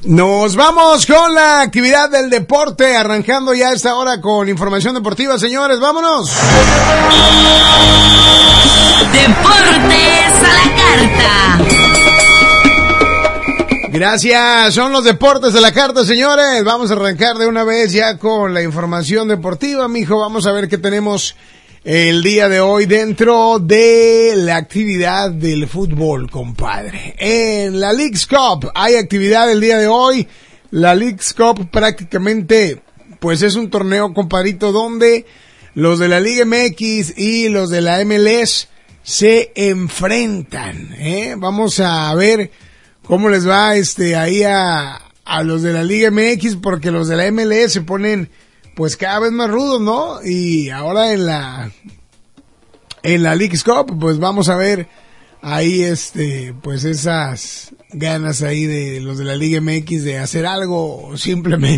Nos vamos con la actividad del deporte, arrancando ya a esta hora con información deportiva, señores, vámonos. Deportes a la carta. Gracias, son los deportes de la carta, señores. Vamos a arrancar de una vez ya con la información deportiva, mijo. Vamos a ver qué tenemos el día de hoy dentro de la actividad del fútbol, compadre. En la Leagues Cup hay actividad el día de hoy. La Leagues Cup prácticamente, pues es un torneo, compadrito, donde los de la Liga MX y los de la MLS se enfrentan, Vamos a ver cómo les va ahí a los de la Liga MX, porque los de la MLS se ponen pues cada vez más rudos, ¿no? Y ahora en la Leagues Cup, pues vamos a ver ahí pues esas ganas ahí de los de la Liga MX de hacer algo simplemente